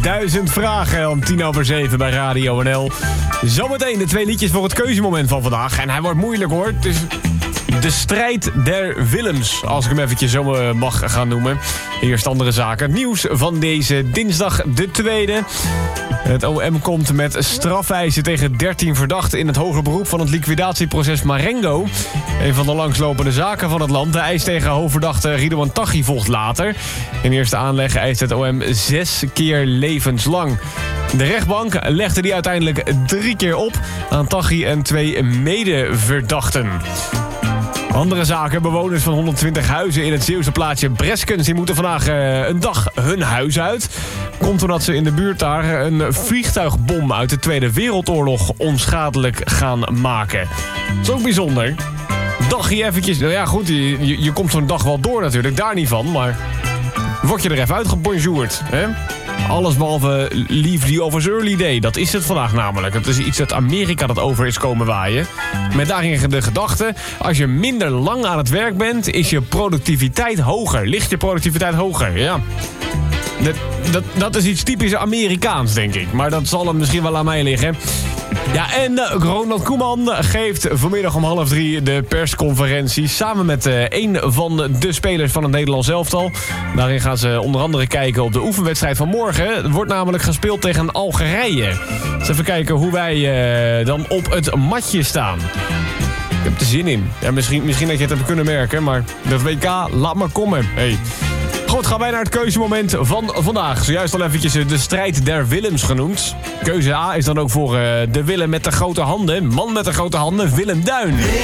1000 vragen om 7:10 bij Radio NL. Zometeen de 2 liedjes voor het keuzemoment van vandaag. En hij wordt moeilijk hoor. Het is de strijd der Willems, als ik hem eventjes zo mag gaan noemen. Eerst andere zaken. Nieuws van deze dinsdag de 2e. Het OM komt met strafeisen tegen 13 verdachten in het hoger beroep van het liquidatieproces Marengo. Een van de langslopende zaken van het land. De eis tegen hoofdverdachte Ridouan Taghi volgt later. In eerste aanleg eist het OM 6 keer levenslang. De rechtbank legde die uiteindelijk 3 keer op aan Taghi en 2 medeverdachten. Andere zaken, bewoners van 120 huizen in het Zeeuwse plaatsje Breskens... die moeten vandaag een dag hun huis uit. Komt doordat ze in de buurt daar een vliegtuigbom uit de Tweede Wereldoorlog onschadelijk gaan maken. Dat is ook bijzonder. Dagje eventjes, nou ja goed, je komt zo'n dag wel door natuurlijk, daar niet van, maar word je er even uitgebonjourd, hè? Alles behalve Leave the Office Early Day. Dat is het vandaag namelijk. Het is iets dat Amerika dat over is komen waaien. Met daarin de gedachte, als je minder lang aan het werk bent, is je productiviteit hoger. Ligt je productiviteit hoger, ja. Dat is iets typisch Amerikaans, denk ik. Maar dat zal hem misschien wel aan mij liggen. Ja, en Ronald Koeman geeft vanmiddag om 2:30 de persconferentie... samen met een van de spelers van het Nederlands elftal. Daarin gaan ze onder andere kijken op de oefenwedstrijd van morgen. Het wordt namelijk gespeeld tegen Algerije. Dus even kijken hoe wij dan op het matje staan. Ik heb er zin in. Ja, misschien dat je het hebt kunnen merken, maar dat WK, laat maar komen. Hey. Goed, gaan wij naar het keuzemoment van vandaag. Zojuist al eventjes de strijd der Willems genoemd. Keuze A is dan ook voor de Willem met de grote handen. Man met de grote handen, Willem Duin.